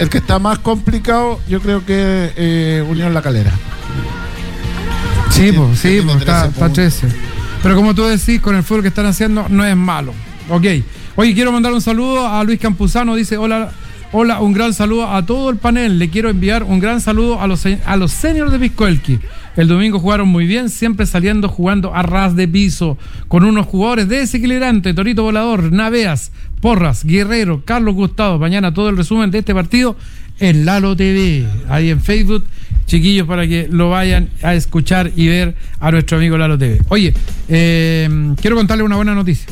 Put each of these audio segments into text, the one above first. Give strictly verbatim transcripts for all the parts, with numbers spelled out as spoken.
El que está más complicado, yo creo que es eh, Unión La Calera. Sí, pues, sí, pues, está, está trece. Pero como tú decís, con el fútbol que están haciendo, no es malo. Ok. Oye, quiero mandar un saludo a Luis Campuzano. Dice, hola, hola, un gran saludo a todo el panel. Le quiero enviar un gran saludo a los, a los seniors de Pisco Elqui. El domingo jugaron muy bien, siempre saliendo jugando a ras de piso, con unos jugadores desequilibrantes, Torito Volador, Naveas, Porras, Guerrero, Carlos Gustavo. Mañana todo el resumen de este partido en Lalo T V, ahí en Facebook, chiquillos, para que lo vayan a escuchar y ver a nuestro amigo Lalo T V. Oye, eh, quiero contarle una buena noticia.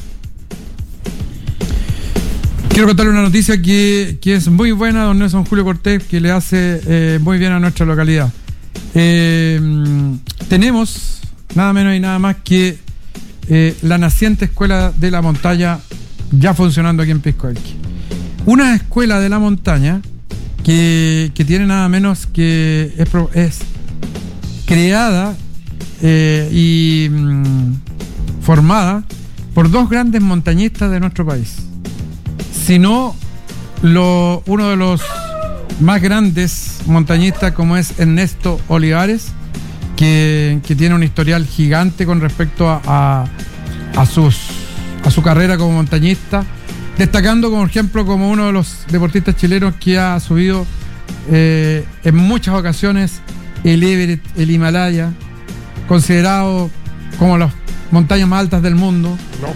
Quiero contarle una noticia que, que es muy buena, don Nelson Julio Cortés, que le hace eh, muy bien a nuestra localidad. Eh, tenemos nada menos y nada más que eh, la naciente Escuela de la Montaña ya funcionando aquí en Pisco Elqui. Una escuela de la montaña que, que tiene nada menos que es, es creada eh, y mm, formada por dos grandes montañistas de nuestro país, sino lo, uno de los más grandes montañistas, como es Ernesto Olivares, que, que tiene un historial gigante con respecto a, a, a, sus, a su carrera como montañista, destacando como ejemplo como uno de los deportistas chilenos que ha subido eh, en muchas ocasiones el Everest, el Himalaya, considerado como las montañas más altas del mundo.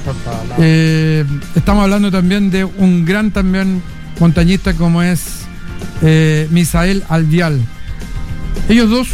Eh, estamos hablando también de un gran también montañista como es eh, Misael Alvial. Ellos dos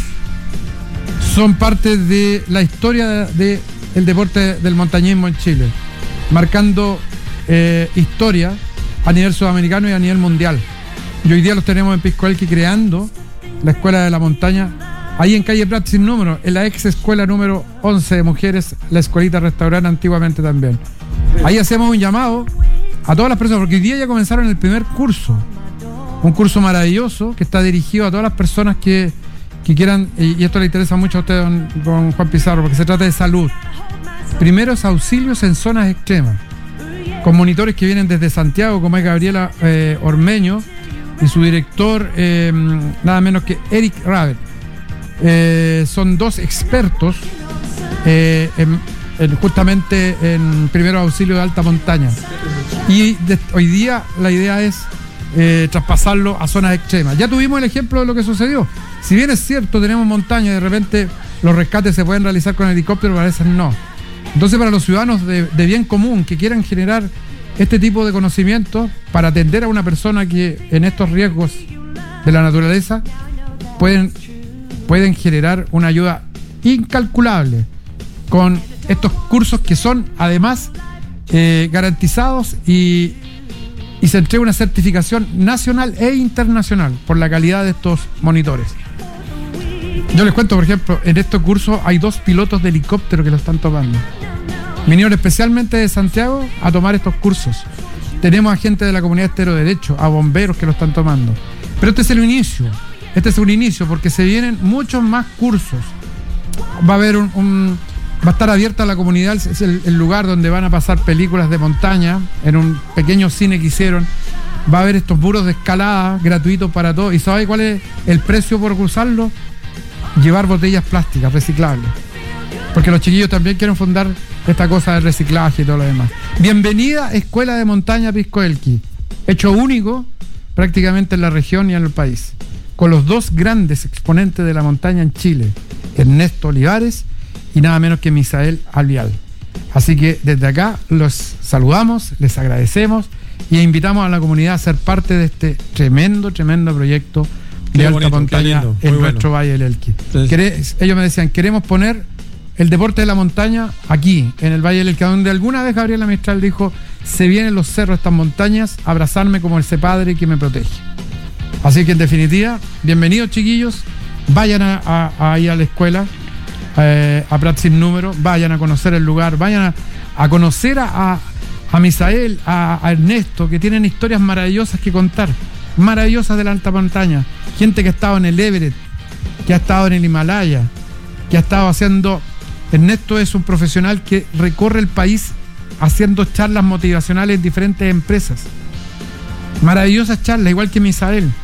son parte de la historia del de deporte del montañismo en Chile, marcando eh, historia a nivel sudamericano y a nivel mundial. Y hoy día los tenemos en Pisco Elqui creando la Escuela de la Montaña, ahí en calle Prat sin número, en la ex escuela número once de mujeres, la escuelita restaurante antiguamente también. Ahí hacemos un llamado a todas las personas, porque hoy día ya comenzaron el primer curso, un curso maravilloso que está dirigido a todas las personas que, que quieran, y esto le interesa mucho a usted, don, don Juan Pizarro, porque se trata de salud. Primeros auxilios en zonas extremas, con monitores que vienen desde Santiago, como es Gabriela eh, Ormeño, y su director, eh, nada menos que Eric Ravet. Eh, son dos expertos eh, en, en, justamente en primeros auxilios de alta montaña. Y de, hoy día la idea es eh, traspasarlo a zonas extremas. Ya tuvimos el ejemplo de lo que sucedió. Si bien es cierto, tenemos montaña y de repente los rescates se pueden realizar con helicóptero, pero a veces no. Entonces, para los ciudadanos de, de bien común que quieran generar este tipo de conocimientos para atender a una persona que en estos riesgos de la naturaleza pueden, pueden generar una ayuda incalculable con estos cursos que son además eh, garantizados y, y se entrega una certificación nacional e internacional por la calidad de estos monitores. Yo les cuento, por ejemplo, en estos cursos hay dos pilotos de helicóptero que lo están tomando. Vinieron especialmente de Santiago a tomar estos cursos. Tenemos a gente de la comunidad Estero Derecho, a bomberos que lo están tomando. Pero este es el inicio. Este es un inicio porque se vienen muchos más cursos. Va a haber un, un va a estar abierta a la comunidad, es el, el lugar donde van a pasar películas de montaña, en un pequeño cine que hicieron. Va a haber estos muros de escalada gratuitos para todos. ¿Y sabe cuál es el precio por cruzarlo? Llevar botellas plásticas reciclables. Porque los chiquillos también quieren fundar esta cosa de reciclaje y todo lo demás. Bienvenida Escuela de Montaña Pisco Elqui, hecho único prácticamente en la región y en el país, con los dos grandes exponentes de la montaña en Chile, Ernesto Olivares y nada menos que Misael Alvial. Así que desde acá los saludamos, les agradecemos y invitamos a la comunidad a ser parte de este tremendo, tremendo proyecto de qué alta bonito, montaña en nuestro bueno. Valle del Elqui. Entonces, ellos me decían, queremos poner el deporte de la montaña aquí, en el Valle del Elqui, donde alguna vez Gabriela Mistral dijo, se vienen los cerros, estas montañas, abrazarme como ese padre que me protege. Así que en definitiva, bienvenidos chiquillos, vayan a, a, a ir a la escuela, eh, a Prat sin número, vayan a conocer el lugar, vayan a, a conocer a, a, a Misael, a, a Ernesto, que tienen historias maravillosas que contar, maravillosas de la alta montaña, gente que ha estado en el Everest, que ha estado en el Himalaya, que ha estado haciendo... Ernesto es un profesional que recorre el país haciendo charlas motivacionales en diferentes empresas. Maravillosas charlas, igual que Misael.